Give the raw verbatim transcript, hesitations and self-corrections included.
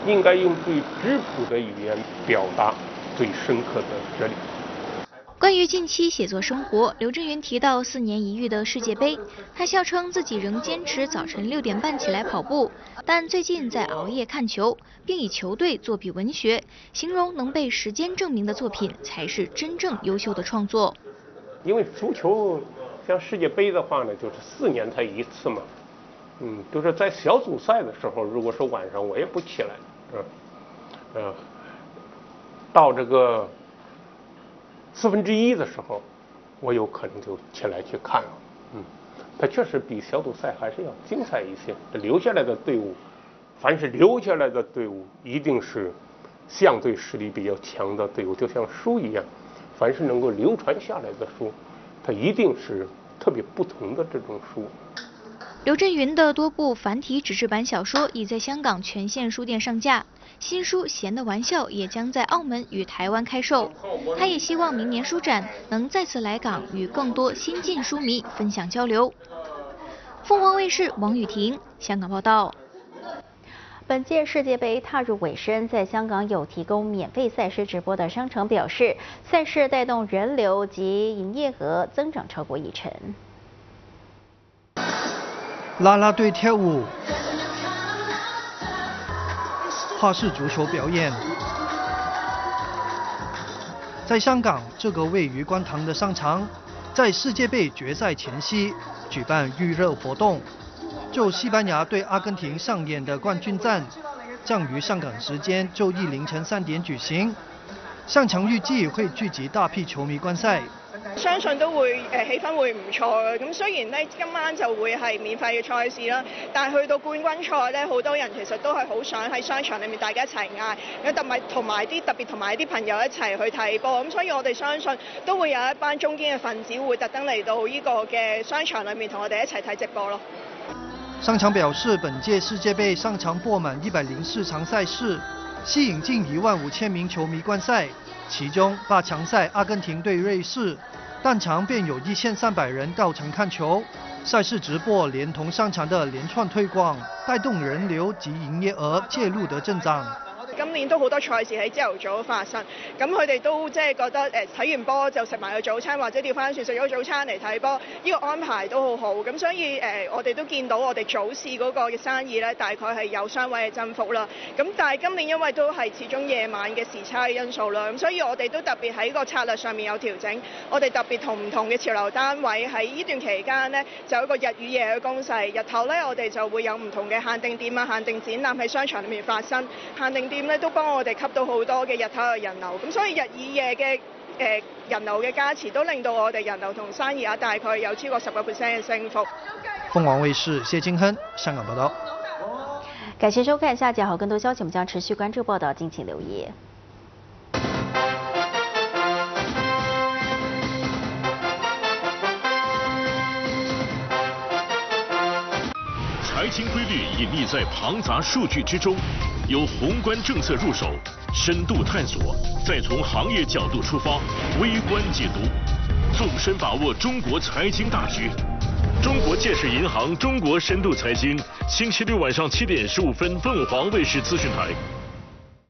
应该用最质朴的语言表达最深刻的哲理。 关于近期写作生活，刘震云提到四年一遇的世界杯，他笑称自己仍坚持早晨六点半起来跑步，但最近在熬夜看球，并以球队作比文学，形容能被时间证明的作品才是真正优秀的创作。 因为足球像世界杯的话呢，就是四年才一次嘛，嗯，就是在小组赛的时候，如果是晚上我也不起来，嗯，呃，到这个四分之一的时候，我有可能就起来去看了。嗯，它确实比小组赛还是要精彩一些。留下来的队伍，凡是留下来的队伍，一定是相对实力比较强的队伍，就像书一样，凡是能够流传下来的书，它一定是特别不同的这种书。 刘震云的多部繁体纸质版小说已在香港全线书店上架，新书《闲的玩笑》也将在澳门与台湾开售。他也希望明年书展能再次来港，与更多新晋书迷分享交流。凤凰卫视王雨婷香港报道。 本届世界杯踏入尾声，在香港有提供免费赛事直播的商城表示，赛事带动人流及营业额增长超过一成。 啦啦队跳舞，花式足球表演。在香港这个位于观塘的商场，在世界杯决赛前夕举办预热活动。就西班牙对阿根廷上演的冠军战，将于香港時間周一凌晨三點舉行。商場預計會聚集大批球迷觀賽。 相信都會誒氣氛會唔錯嘅。咁雖然咧今晚就會係免費嘅賽事啦，但係去到冠軍賽咧，好多人其實都係好想喺商場裏面大家一齊嗌，咁同埋同埋啲特別同埋啲朋友一齊去睇波。咁所以我哋相信都會有一班中堅嘅分子會特登嚟到呢個嘅商場裏面同我哋一齊睇直播咯。 商場表示，本屆世界杯商場播滿一百零四場賽事，吸引近一萬五千名球迷觀賽。其中八強賽阿根廷對瑞士，當場便有一千三百人到場看球。賽事直播連同商場的連串推廣，帶動人流及營業額皆錄得增長。 今年都好多賽事喺朝頭早發生，咁佢哋都即係覺得誒睇完波就食埋個早餐，或者調翻轉食咗早餐嚟睇波，呢個安排都好好。咁所以誒，我哋都見到我哋早市嗰個嘅生意咧，大概係有雙位嘅增幅啦。咁但係今年因為都係始終夜晚嘅時差嘅因素啦，咁所以我哋都特別喺個策略上面有調整。我哋特別同唔同嘅潮流單位喺呢段期間呢，就有一個日與夜嘅攻勢。日頭咧，我哋就會有唔同嘅限定店啊、限定展覽喺商場裏面發生，限定店咧都幫我哋吸到好多嘅日頭嘅人流，咁所以日與夜嘅誒人流嘅加持都令到我哋人流同生意額大概有超過十個 percent 嘅升幅。 鳳凰衛視謝金亨香港報道。 感謝收看，下集還有更多消息，我們將持續關注報道，敬請留意。 财经规律隐匿在庞杂数据之中，由宏观政策入手，深度探索，再从行业角度出发，微观解读，纵深把握中国财经大局。中国建设银行中国深度财经，星期六晚上七点十五分，凤凰卫视资讯台。